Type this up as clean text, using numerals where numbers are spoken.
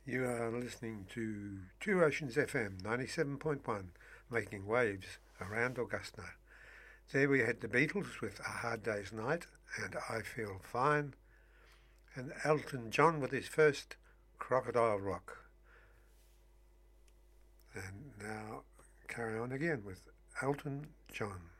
You are listening to Two Oceans FM 97.1, making waves around Augusta. There we had the Beatles with A Hard Day's Night and I Feel Fine, and Elton John with his first Crocodile Rock. And now carry on again with Elton John.